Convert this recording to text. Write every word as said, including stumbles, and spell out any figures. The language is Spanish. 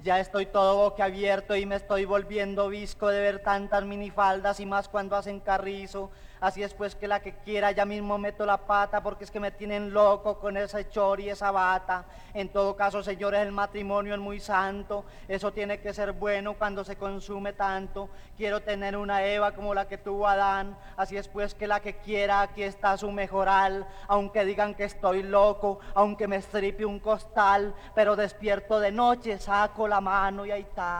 Ya estoy todo boquiabierto y me estoy volviendo visco de ver tantas minifaldas y más cuando hacen carrizo. Así es pues que la que quiera ya mismo meto la pata porque es que me tienen loco con ese chor y esa bata. En todo caso, señores, el matrimonio es muy santo. Eso tiene que ser bueno cuando se consume tanto. Quiero tener una Eva como la que tuvo Adán. Así es pues que la que quiera, aquí está su mejoral. Aunque digan que estoy loco, aunque me estripe un costal, pero despierto de noche, saco la mano y ahí está.